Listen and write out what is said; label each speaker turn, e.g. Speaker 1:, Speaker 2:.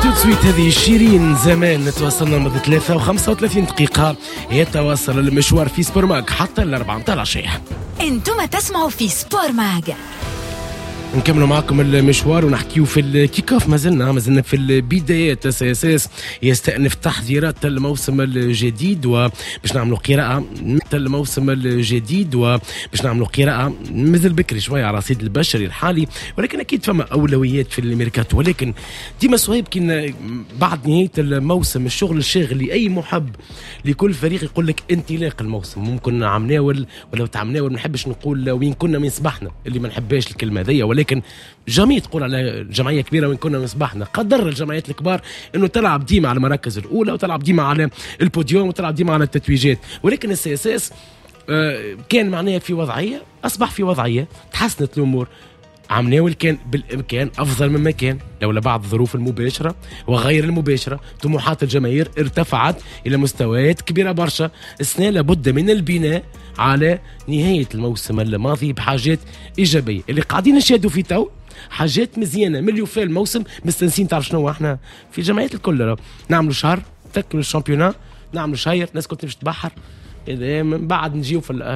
Speaker 1: سويت هذه شيرين زمان. توصلنا مدة 3 و35 دقيقة. يتواصل المشوار في سبور ماغ حتى ل4 متاع العشية.
Speaker 2: انتم تسمعوا في سبور ماغ.
Speaker 1: نكملوا معكم المشوار ونحكيو في الكيك اوف. ما زلنا في البدايات. اس يستأنف تحضيرات الموسم الجديد وباش نعملوا قراءة مازال بكري شوية على الرصيد البشري الحالي، ولكن أكيد فما أولويات في الميركاتو. ولكن ديما صهيب كي بعد نهاية الموسم الشغل الشاغل لأي محب لكل فريق يقول لك انطلاق الموسم. ممكن نعمناول ولو تعمناول ما نحبش نقول وين كنا من صباحنا، اللي ما نحبهاش الكلمة هذيا، ولكن جميع تقول على جمعية كبيرة وين كنا من صباحنا. قدر الجمعيات الكبار انه تلعب ديما على المراكز الاولى وتلعب ديما على البوديوم وتلعب ديما على التتويجات، ولكن السياساس كان معناه في وضعية، اصبح في وضعية تحسنت الامور. عمناول كان بالامكان افضل مما كان لولا بعض الظروف المباشره وغير المباشره. طموحات الجماهير ارتفعت الى مستويات كبيره برشا. السنه لابد من البناء على نهايه الموسم الماضي بحاجات ايجابيه اللي قاعدين نشاهدوا في تو. حاجات مزيانه مليو في الموسم مستنسين. تعرف شنو احنا في جمعيات الكل نعملوا شهر تكمل الشامبيونات، نعملوا شهر ناس كنت مش تبحر من بعد نجيو في